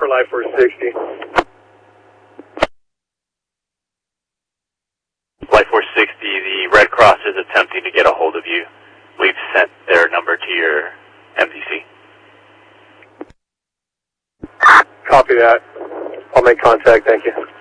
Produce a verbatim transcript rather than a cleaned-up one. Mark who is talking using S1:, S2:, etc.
S1: for Life Force sixty.
S2: Life Force sixty, the Red Cross is attempting to get a hold of you. We've sent their number to your M D C.
S1: Copy that. I'll make contact, thank you.